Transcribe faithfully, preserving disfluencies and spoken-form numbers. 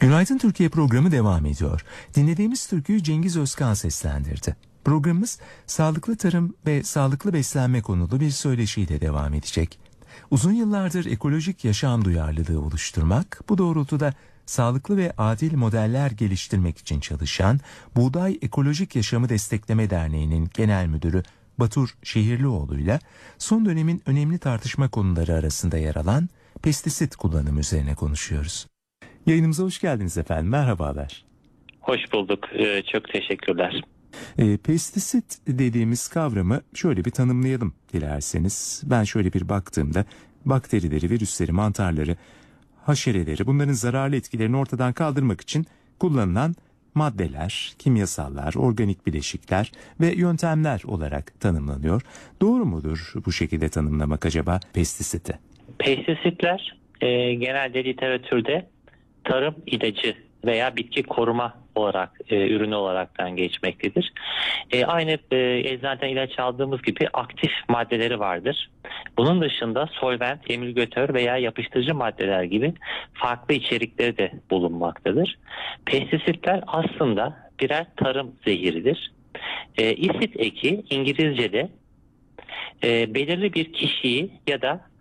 Günaydın Türkiye programı devam ediyor. Dinlediğimiz türküyü Cengiz Özkan seslendirdi. Programımız sağlıklı tarım ve sağlıklı beslenme konulu bir söyleşiyle devam edecek. Uzun yıllardır ekolojik yaşam duyarlılığı oluşturmak, bu doğrultuda sağlıklı ve adil modeller geliştirmek için çalışan Buğday Ekolojik Yaşamı Destekleme Derneği'nin genel müdürü Batur Şehirlioğlu'yla son dönemin önemli tartışma konuları arasında yer alan pestisit kullanımı üzerine konuşuyoruz. Yayınımıza hoş geldiniz efendim. Merhabalar. Hoş bulduk. Ee, çok teşekkürler. E, pestisit dediğimiz kavramı şöyle bir tanımlayalım dilerseniz. Ben şöyle bir baktığımda bakterileri, virüsleri, mantarları, haşereleri, bunların zararlı etkilerini ortadan kaldırmak için kullanılan maddeler, kimyasallar, organik bileşikler ve yöntemler olarak tanımlanıyor. Doğru mudur bu şekilde tanımlamak acaba pestisiti? Pestisitler e, genelde literatürde tarım ilacı veya bitki koruma olarak e, ürünü olaraktan geçmektedir. E, aynı e, eczaneden ilaç aldığımız gibi aktif maddeleri vardır. Bunun dışında solvent, emülgatör veya yapıştırıcı maddeler gibi farklı içerikleri de bulunmaktadır. Pestisitler aslında birer tarım zehiridir. E, isit eki İngilizce'de e, belirli bir kişiyi ya da